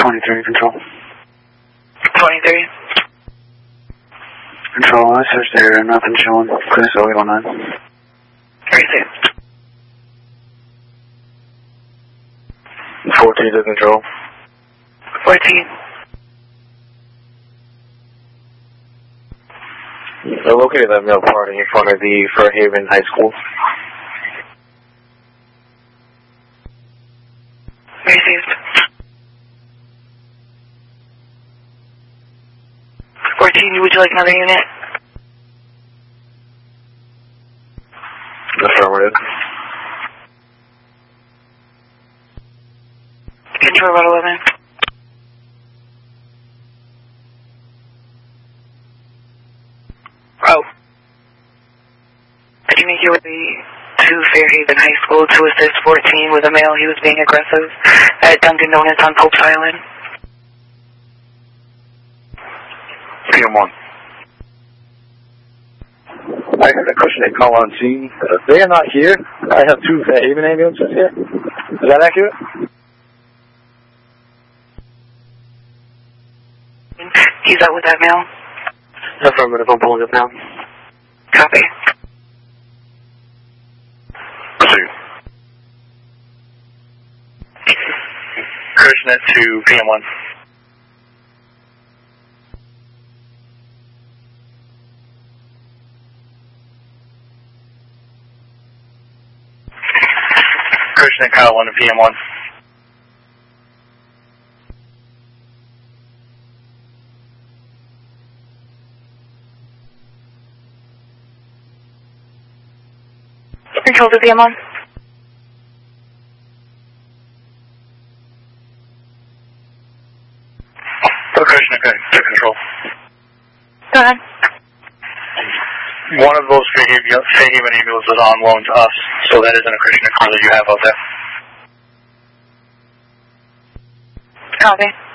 23, control. 23. Control, I searched the area, nothing showing. Chris 0809. Receive. 14 to control. 14. I located that male party in front of the Fairhaven High School. Received. 14, would you like another unit? Affirmative. Control about 11. Oh. Did you make your way to Fairhaven High School to assist 14 with a male? He was being aggressive at Dunkin' Donuts on Pope's Island. PM1. I heard a Cushionet call on scene. They are not here. I have 2 Fairhaven ambulances here. Is that accurate? He's out with that male. Affirmative, I'm pulling up now. Copy. Proceed. Cushionet to PM1. Cushionet Kyle 1 to PM1. Control to PM1. Cushionet to control. Go ahead. One of those Fairhaven ambulances is on loan to us, so that isn't a Cushionet car that you have out there. Copy.